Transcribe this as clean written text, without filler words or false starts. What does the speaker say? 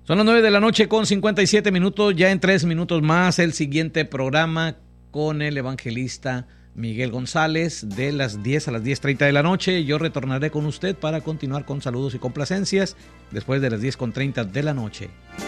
Son las 9 de la noche con 57 minutos. Ya en 3 minutos más el siguiente programa con el evangelista Miguel González de las 10 a las 10:30 de la noche. Yo retornaré con usted para continuar con saludos y complacencias después de las 10:30 de la noche.